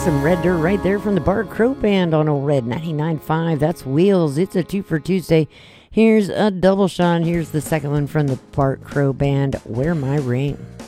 some Red Dirt right there from the Bart Crow Band on old Red 99.5. That's Wheels. It's a 2 for Tuesday. Here's a double shot. Here's the second one from the Bart Crow Band, Wear My Ring.